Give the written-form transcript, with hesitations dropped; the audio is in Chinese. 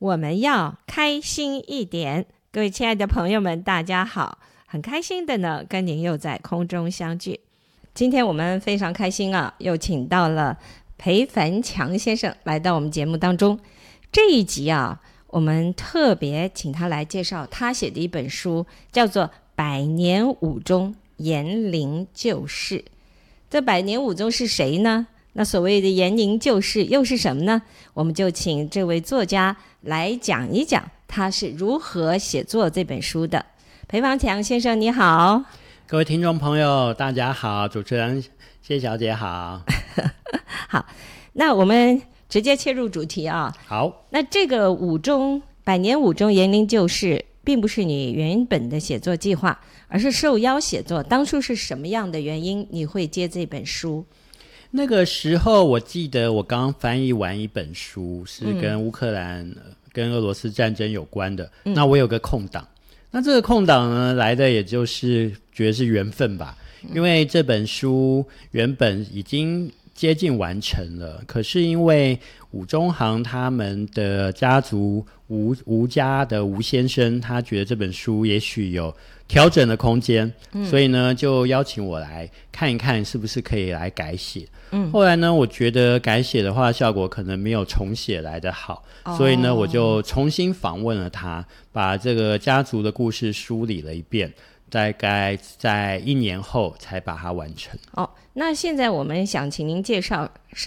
我们要开心一点。各位亲爱的朋友们，大家好，很开心的呢，跟您又在空中相聚。今天我们非常开心啊，又请到了裴凡强先生来到我们节目当中。这一集啊，我们特别请他来介绍他写的一本书，叫做《百年武宗延龄旧事》。这百年武宗是谁呢？那所谓的延龄旧事又是什么呢？我们就请这位作家来讲一讲他是如何写作这本书的。裴凡强先生你好。 各位听众朋友大家好，主持人谢小姐好。 好，那我们直接切入主题啊。 好， 那这个百年武宗延龄旧事并不是你原本的写作计划，而是受邀写作。当初是什么样的原因你会接这本书？ 那个时候我记得我刚翻译完一本书，是跟乌克兰跟俄罗斯战争有关的。那我有个空档，那这个空档呢来的也就是觉得是缘分吧，因为这本书原本已经接近完成了，可是因为伍中航他们的家族吴家的吴先生，他觉得这本书也许有调整的空间，所以呢就邀请我来看一看是不是可以来改写。后来呢我觉得改写的话效果可能没有重写来的好，所以呢我就重新访问了他，把这个家族的故事梳理了一遍，大概在1年后才把它完成。 那现在我们想请您介绍